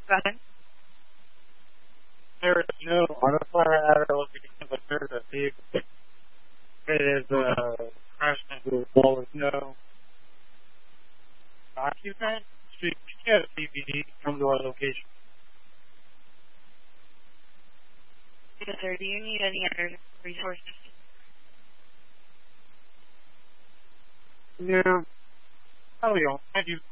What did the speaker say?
ahead. There is no modifier at our location, but there's a vehicle that is crashed into a wall with no occupant. So you get a CPD come to our location. Yes, sir. Do you need any other resources? No, probably don't. Thank you.